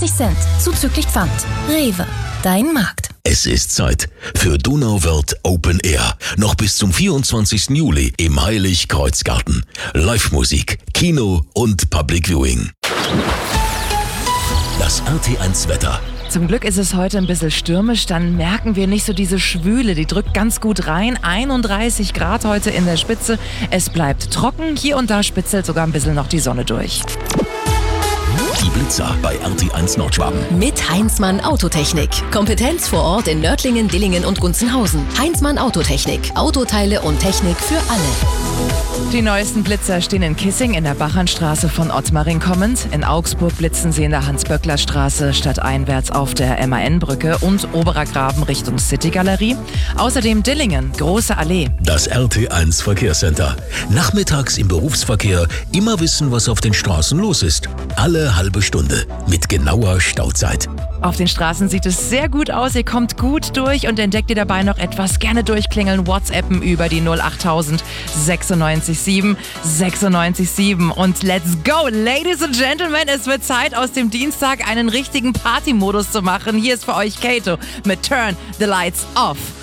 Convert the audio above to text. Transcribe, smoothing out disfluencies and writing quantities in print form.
99 Cent zuzüglich Pfand. Rewe, dein Markt. Es ist Zeit für Donauwörth Open Air. Noch bis zum 24. Juli im Heilig-Kreuz-Garten. Live-Musik, Kino und Public Viewing. Das RT1-Wetter. Zum Glück ist es heute ein bisschen stürmisch, dann merken wir nicht so diese Schwüle, die drückt ganz gut rein. 31 Grad heute in der Spitze. Es bleibt trocken, hier und da spitzelt sogar ein bisschen noch die Sonne durch. Die Blitzer bei RT1 Nordschwaben. Mit Heinzmann Autotechnik. Kompetenz vor Ort in Nördlingen, Dillingen und Gunzenhausen. Heinzmann Autotechnik. Autoteile und Technik für alle. Die neuesten Blitzer stehen in Kissing in der Bachernstraße von Ottmaring kommend. In Augsburg blitzen sie in der Hans-Böckler-Straße stadteinwärts auf der MAN-Brücke und Oberer Graben Richtung City-Galerie. Außerdem Dillingen, Große Allee. Das RT1 Verkehrscenter. Nachmittags im Berufsverkehr immer wissen, was auf den Straßen los ist. Alle halbe Stunde mit genauer Stauzeit. Auf den Straßen sieht es sehr gut aus, ihr kommt gut durch und entdeckt ihr dabei noch etwas, gerne durchklingeln, WhatsAppen über die 08000 967 967 und let's go, Ladies and Gentlemen, es wird Zeit, aus dem Dienstag einen richtigen Partymodus zu machen. Hier ist für euch Kato mit Turn the Lights Off.